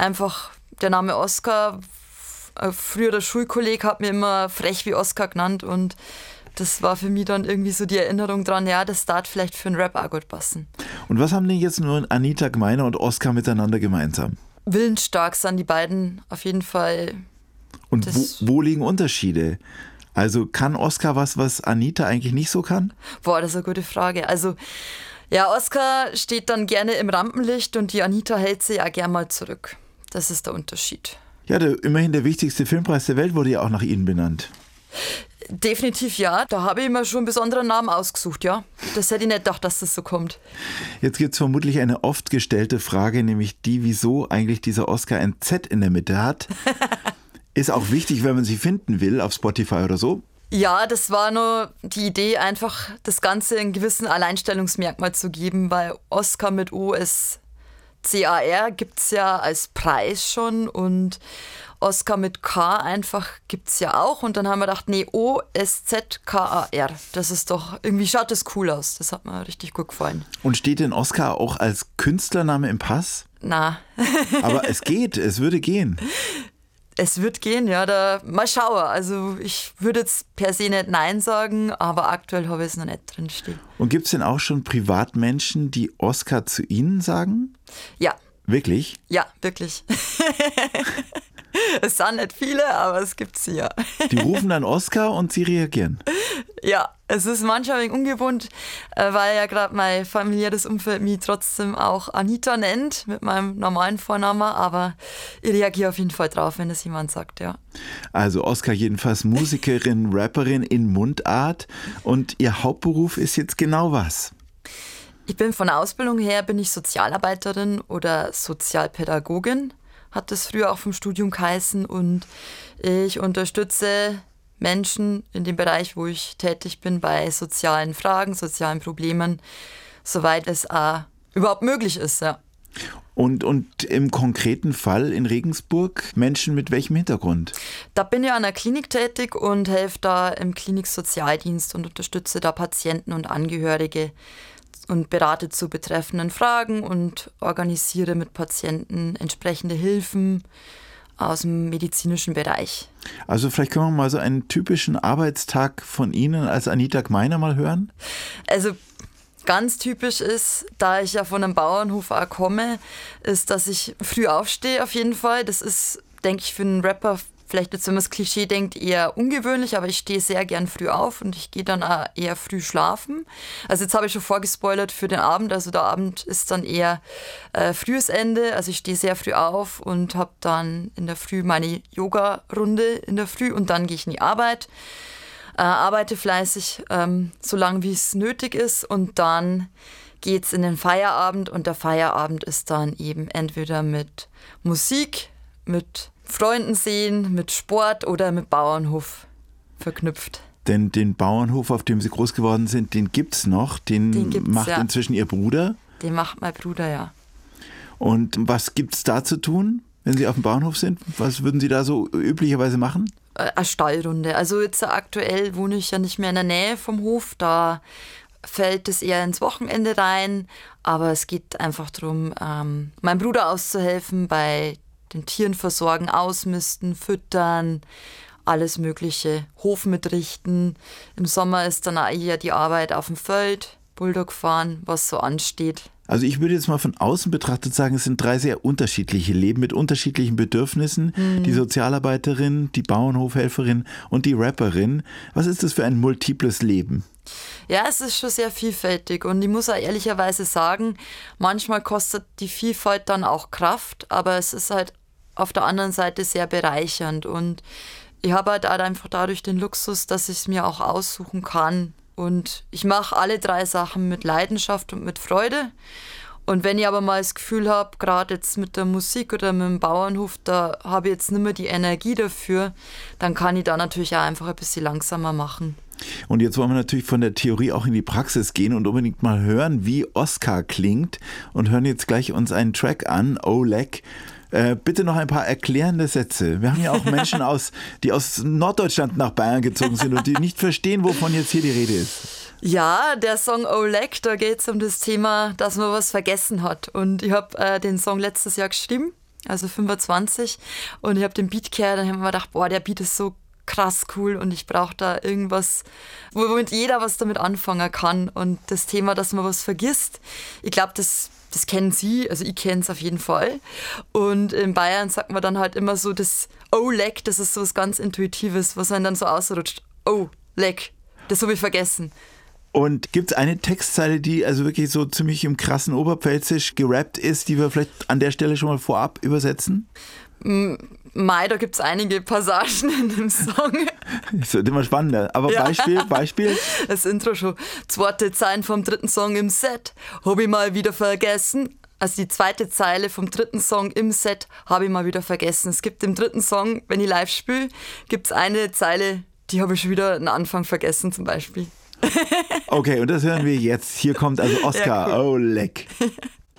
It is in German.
einfach der Name Oscar, früher der Schulkollege hat mir immer frech wie Oscar genannt und das war für mich dann irgendwie so die Erinnerung dran, ja, das darf vielleicht für einen Rap auch gut passen. Und was haben denn jetzt nur Anita Gmeiner und Oscar miteinander gemeinsam? Willensstark sind die beiden auf jeden Fall. Und wo liegen Unterschiede? Also kann Oscar was Anita eigentlich nicht so kann? Boah, das ist eine gute Frage. Also ja, Oscar steht dann gerne im Rampenlicht und die Anita hält sich auch gerne mal zurück. Das ist der Unterschied. Ja, immerhin der wichtigste Filmpreis der Welt wurde ja auch nach Ihnen benannt. Definitiv ja. Da habe ich mir schon einen besonderen Namen ausgesucht, ja. Das hätte ich nicht gedacht, dass das so kommt. Jetzt gibt es vermutlich eine oft gestellte Frage, nämlich die, wieso eigentlich dieser Oscar ein Z in der Mitte hat. Ist auch wichtig, wenn man sie finden will, auf Spotify oder so. Ja, das war nur die Idee, einfach das Ganze einen gewissen Alleinstellungsmerkmal zu geben, weil Oscar mit O-S-C-A-R gibt es ja als Preis schon und Oscar mit K einfach gibt es ja auch. Und dann haben wir gedacht, nee, O-S-Z-K-A-R. Das ist doch, irgendwie schaut das cool aus. Das hat mir richtig gut gefallen. Und steht denn Oscar auch als Künstlername im Pass? Na. Aber es würde gehen. Es wird gehen, ja, mal schauen. Also ich würde jetzt per se nicht Nein sagen, aber aktuell habe ich es noch nicht drinstehen. Und gibt es denn auch schon Privatmenschen, die Oscar zu Ihnen sagen? Ja. Wirklich? Ja, wirklich. Es sind nicht viele, aber es gibt sie ja. Die rufen dann Oscar und Sie reagieren? Ja, es ist manchmal ein wenig ungewohnt, weil ja gerade mein familiäres Umfeld mich trotzdem auch Anita nennt, mit meinem normalen Vornamen, aber ich reagiere auf jeden Fall drauf, wenn es jemand sagt, ja. Also Oscar jedenfalls Musikerin, Rapperin in Mundart und Ihr Hauptberuf ist jetzt genau was? Ich bin von der Ausbildung her, bin ich Sozialarbeiterin oder Sozialpädagogin, hat das früher auch vom Studium geheißen und ich unterstütze Menschen in dem Bereich, wo ich tätig bin, bei sozialen Fragen, sozialen Problemen, soweit es überhaupt möglich ist, ja. Und im konkreten Fall in Regensburg Menschen mit welchem Hintergrund? Da bin ich an der Klinik tätig und helfe da im Kliniksozialdienst und unterstütze da Patienten und Angehörige und berate zu betreffenden Fragen und organisiere mit Patienten entsprechende Hilfen aus dem medizinischen Bereich. Also vielleicht können wir mal so einen typischen Arbeitstag von Ihnen als Anita Gmeiner mal hören? Also ganz typisch ist, da ich ja von einem Bauernhof auch komme, ist, dass ich früh aufstehe auf jeden Fall. Das ist, denke ich, für einen Rapper vielleicht jetzt, wenn man das Klischee denkt, eher ungewöhnlich, aber ich stehe sehr gern früh auf und ich gehe dann auch eher früh schlafen. Also jetzt habe ich schon vorgespoilert für den Abend, also der Abend ist dann eher frühes Ende, also ich stehe sehr früh auf und habe dann in der Früh meine Yoga-Runde in der Früh und dann gehe ich in die Arbeit, arbeite fleißig, so lange wie es nötig ist und dann geht's in den Feierabend und der Feierabend ist dann eben entweder mit Musik, mit Freunden sehen, mit Sport oder mit Bauernhof verknüpft. Denn den Bauernhof, auf dem Sie groß geworden sind, den gibt's noch. Den macht ja inzwischen Ihr Bruder. Den macht mein Bruder, ja. Und was gibt's da zu tun, wenn Sie auf dem Bauernhof sind? Was würden Sie da so üblicherweise machen? Eine Stallrunde. Also jetzt aktuell wohne ich ja nicht mehr in der Nähe vom Hof. Da fällt es eher ins Wochenende rein. Aber es geht einfach darum, meinem Bruder auszuhelfen bei den Tieren versorgen, ausmisten, füttern, alles mögliche, Hof mitrichten. Im Sommer ist dann auch eher die Arbeit auf dem Feld, Bulldog fahren, was so ansteht. Also ich würde jetzt mal von außen betrachtet sagen, es sind 3 sehr unterschiedliche Leben mit unterschiedlichen Bedürfnissen. Die Sozialarbeiterin, die Bauernhofhelferin und die Rapperin. Was ist das für ein multiples Leben? Ja, es ist schon sehr vielfältig und ich muss auch ehrlicherweise sagen, manchmal kostet die Vielfalt dann auch Kraft, aber es ist halt auf der anderen Seite sehr bereichernd und ich habe halt einfach dadurch den Luxus, dass ich es mir auch aussuchen kann und ich mache alle 3 Sachen mit Leidenschaft und mit Freude und wenn ich aber mal das Gefühl habe, gerade jetzt mit der Musik oder mit dem Bauernhof, da habe ich jetzt nicht mehr die Energie dafür, dann kann ich da natürlich auch einfach ein bisschen langsamer machen. Und jetzt wollen wir natürlich von der Theorie auch in die Praxis gehen und unbedingt mal hören, wie Oscar klingt und hören jetzt gleich uns einen Track an, Oleg. Bitte noch ein paar erklärende Sätze. Wir haben ja auch Menschen, die aus Norddeutschland nach Bayern gezogen sind und die nicht verstehen, wovon jetzt hier die Rede ist. Ja, der Song Oleg, da geht es um das Thema, dass man was vergessen hat. Und ich habe den Song letztes Jahr geschrieben also 25. Und ich habe den Beat gehört und habe mir gedacht, boah, der Beat ist so krass cool und ich brauche da irgendwas, womit jeder was damit anfangen kann. Und das Thema, dass man was vergisst, ich glaube, das kennen Sie, also ich kenne es auf jeden Fall. Und in Bayern sagt man dann halt immer so das Oh, leck, das ist so was ganz Intuitives, was einem dann so ausrutscht. Oh, leck, das habe ich vergessen. Und gibt es eine Textzeile, die also wirklich so ziemlich im krassen Oberpfälzisch gerappt ist, die wir vielleicht an der Stelle schon mal vorab übersetzen? Mei, da gibt es einige Passagen in dem Song. Das wird immer spannender. Aber ja. Beispiel? Das Intro schon. Zweite Zeile vom dritten Song im Set, hab ich mal wieder vergessen. Also die zweite Zeile vom dritten Song im Set habe ich mal wieder vergessen. Es gibt im dritten Song, wenn ich live spiele, gibt es eine Zeile, die habe ich schon wieder den Anfang vergessen zum Beispiel. Okay, und das hören wir jetzt. Hier kommt also Oskar, ja, cool. Oh leck.